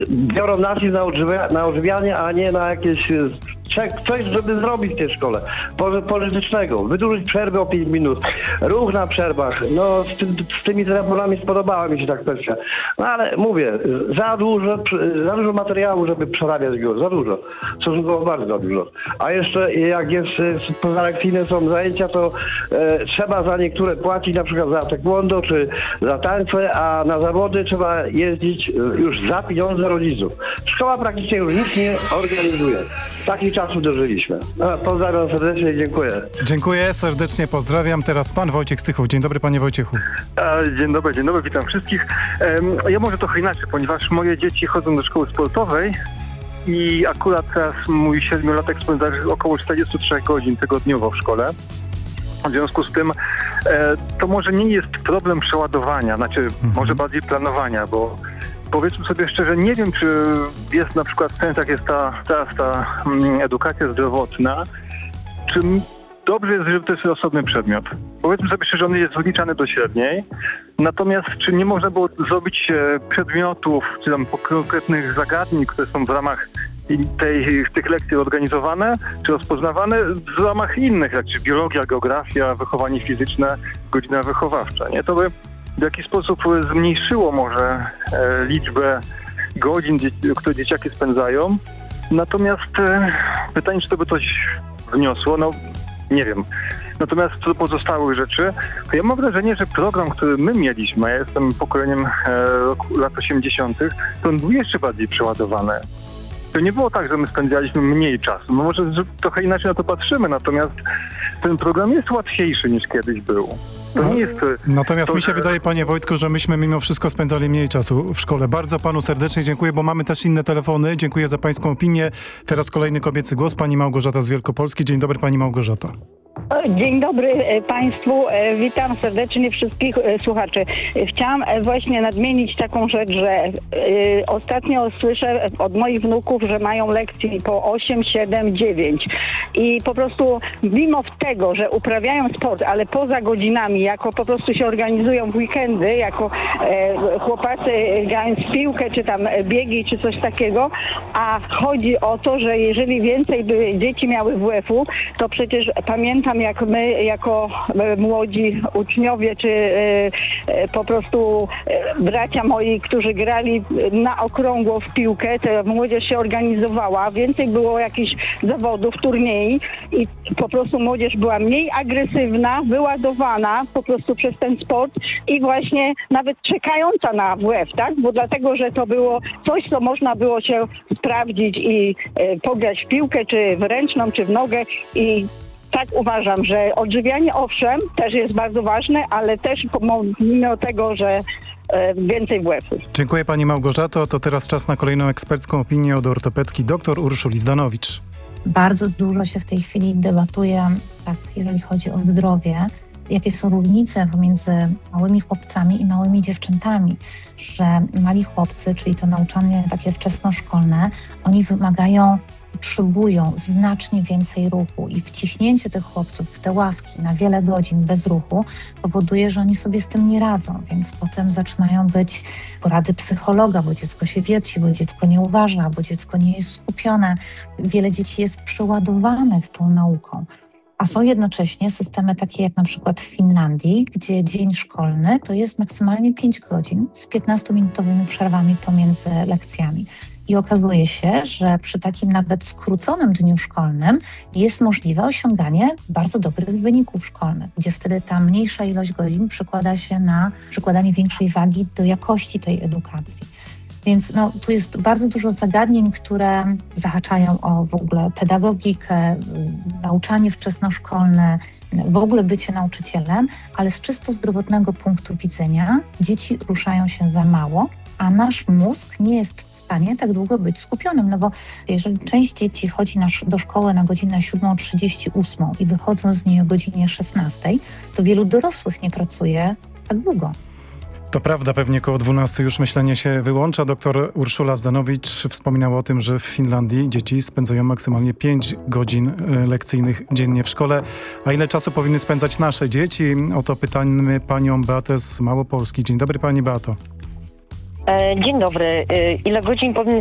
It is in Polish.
biorą nacisk na odżywianie, a nie na jakieś coś, żeby zrobić w tej szkole politycznego. Wydłużyć przerwę o 5 minut. Ruch na przerwach. No z tymi telefonami spodobała mi się ta kwestia. No ale mówię, za dużo materiału, żeby przerabiać go. Za dużo. Stosunkowo bardzo dużo. A jeszcze jak jest pozalekcyjne są zajęcia, to trzeba za niektóre płacić, na przykład za taekwondo czy za tańce, a na zawody trzeba jeździć już za pieniądze rodziców. Szkoła praktycznie już nic nie organizuje. Takich czasów dożyliśmy. Pozdrawiam serdecznie i dziękuję. Dziękuję serdecznie, pozdrawiam. Teraz pan Wojciech Stychów. Dzień dobry, panie Wojciechu. Dzień dobry, witam wszystkich. Ja może trochę inaczej, ponieważ moje dzieci chodzą do szkoły sportowej i akurat teraz mój 7-latek spędza około 43 godzin tygodniowo w szkole. W związku z tym to może nie jest problem przeładowania, może bardziej planowania, bo powiedzmy sobie szczerze, nie wiem, czy jest na przykład sens, jak jest teraz ta edukacja zdrowotna, czy dobrze jest, żeby to jest osobny przedmiot. Powiedzmy sobie szczerze, on jest wliczany do średniej, natomiast czy nie można było zrobić przedmiotów, czy tam konkretnych zagadnień, które są w ramach tych lekcji organizowane, czy rozpoznawane w ramach innych, jak czy biologia, geografia, wychowanie fizyczne, godzina wychowawcza, nie? To by w jakiś sposób zmniejszyło może liczbę godzin, które dzieciaki spędzają. Natomiast pytanie, czy to by coś wniosło, no nie wiem. Natomiast co do pozostałych rzeczy, to ja mam wrażenie, że program, który my mieliśmy, ja jestem pokoleniem lat 80., to on był jeszcze bardziej przeładowany. To nie było tak, że my spędzaliśmy mniej czasu. No może trochę inaczej na to patrzymy, natomiast ten program jest łatwiejszy niż kiedyś był. To nie jest Natomiast mi się wydaje, panie Wojtku, że myśmy mimo wszystko spędzali mniej czasu w szkole. Bardzo panu serdecznie dziękuję, bo mamy też inne telefony. Dziękuję za pańską opinię. Teraz kolejny kobiecy głos, pani Małgorzata z Wielkopolski. Dzień dobry, pani Małgorzata. Dzień dobry Państwu. Witam serdecznie wszystkich słuchaczy. Chciałam właśnie nadmienić taką rzecz, że ostatnio słyszę od moich wnuków, że mają lekcji po 8, 7, 9 i po prostu mimo tego, że uprawiają sport, ale poza godzinami, jako po prostu się organizują w weekendy, jako chłopacy grając w piłkę, czy tam biegi, czy coś takiego, a chodzi o to, że jeżeli więcej by dzieci miały WF-u, to przecież pamiętam, jak my jako młodzi uczniowie, czy po prostu bracia moi, którzy grali na okrągło w piłkę, to młodzież się organizowała, więcej było jakichś zawodów, turniej i po prostu młodzież była mniej agresywna, wyładowana po prostu przez ten sport i właśnie nawet czekająca na WF, tak? Bo dlatego, że to było coś, co można było się sprawdzić i pograć w piłkę, czy w ręczną, czy w nogę i tak uważam, że odżywianie owszem też jest bardzo ważne, ale też pomimo tego, że więcej WF-u. Dziękuję pani Małgorzato. To teraz czas na kolejną ekspercką opinię od ortopedki dr Urszuli Zdanowicz. Bardzo dużo się w tej chwili debatuje, tak, jeżeli chodzi o zdrowie, jakie są różnice pomiędzy małymi chłopcami i małymi dziewczętami, że mali chłopcy, czyli to nauczanie takie wczesnoszkolne, oni potrzebują znacznie więcej ruchu i wciśnięcie tych chłopców w te ławki na wiele godzin bez ruchu powoduje, że oni sobie z tym nie radzą, więc potem zaczynają być porady psychologa, bo dziecko się wierci, bo dziecko nie uważa, bo dziecko nie jest skupione. Wiele dzieci jest przeładowanych tą nauką. A są jednocześnie systemy takie jak na przykład w Finlandii, gdzie dzień szkolny to jest maksymalnie 5 godzin z 15-minutowymi przerwami pomiędzy lekcjami. I okazuje się, że przy takim nawet skróconym dniu szkolnym jest możliwe osiąganie bardzo dobrych wyników szkolnych, gdzie wtedy ta mniejsza ilość godzin przekłada się na przykładanie większej wagi do jakości tej edukacji. Więc tu jest bardzo dużo zagadnień, które zahaczają o w ogóle pedagogikę, nauczanie wczesnoszkolne, w ogóle bycie nauczycielem, ale z czysto zdrowotnego punktu widzenia dzieci ruszają się za mało, a nasz mózg nie jest w stanie tak długo być skupionym, no bo jeżeli część dzieci chodzi do szkoły na godzinę 7:38 i wychodzą z niej o godzinie 16, to wielu dorosłych nie pracuje tak długo. To prawda, pewnie koło 12 już myślenie się wyłącza. Doktor Urszula Zdanowicz wspominała o tym, że w Finlandii dzieci spędzają maksymalnie 5 godzin lekcyjnych dziennie w szkole. A ile czasu powinny spędzać nasze dzieci? O to pytamy panią Beatę z Małopolski. Dzień dobry pani Beato. Dzień dobry. Ile godzin powinien